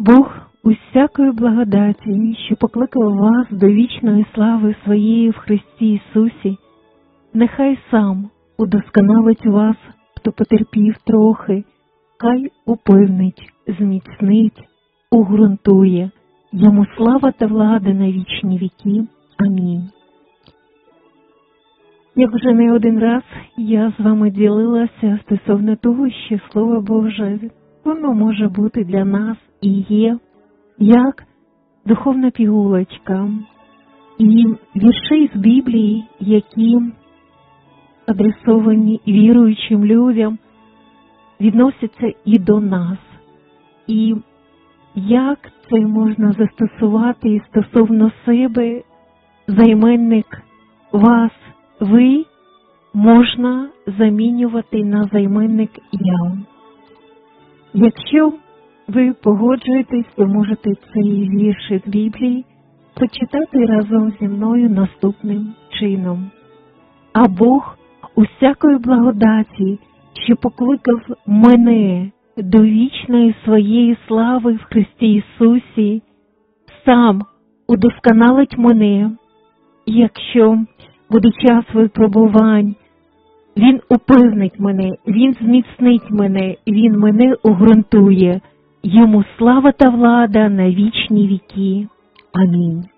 Бог усякої благодаті, що покликав вас до вічної слави своєї в Христі Ісусі, нехай сам удосконалить вас, хто потерпів трохи, хай упевнить, зміцнить, уґрунтує. Йому слава та влада на вічні віки. Амінь. Як вже не один раз я з вами ділилася стосовно того, що Слово Боже, воно може бути для нас і є, як духовна пігулочка. І вірші з Біблії, які адресовані віруючим людям, відносяться і до нас. І як це можна застосувати стосовно себе, займенник вас, ви, можна замінювати на займенник я. Якщо ви погоджуєтесь, то можете цей вірш із Біблії почитати разом зі мною наступним чином. А Бог усякої благодаті, що покликав мене до вічної своєї слави в Христі Ісусі, сам удосконалить мене, якщо буде час випробувань, Він упевнить мене, Він зміцнить мене, Він мене уґрунтує. Йому слава та влада на вічні віки. Амінь.